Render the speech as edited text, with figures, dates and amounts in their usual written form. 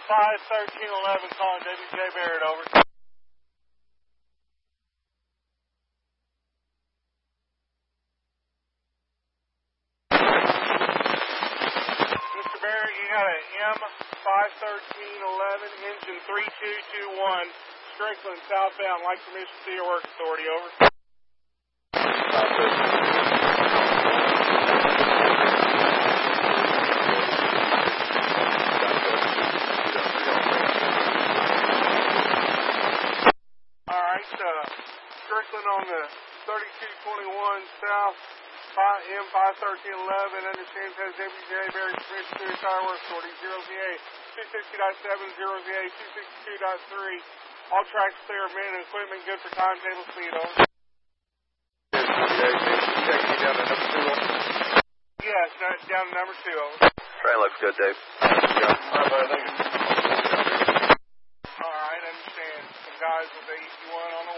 51311 calling WJ Barrett, over. Mr. Barrett, you got an M51311, engine 3221, Strickland, southbound, like permission to see your work authority, over. Strickland on the 3221 south, M51311, understands has WJ Barrett permission to entire work authority, 0ZA 260.7, 0ZA 262.3. All tracks clear, men and equipment good for timetable speed, over. Yes, down to number 2, over. Train looks good, Dave. Alright, understand. Some guys with the 81 on the